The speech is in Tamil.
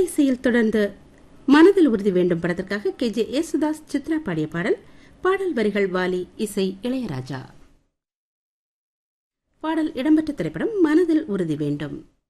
இசையில் தொடர்ந்து மனதில் உறுதி வேண்டும் படத்திற்காக KJ யேசுதாஸ் சித்ரா பாடிய பாடல் வரிகள் வாலி, இசை இளையராஜா. பாடல் இடம்பெற்ற திரைப்படம் மனதில் உறுதி வேண்டும்.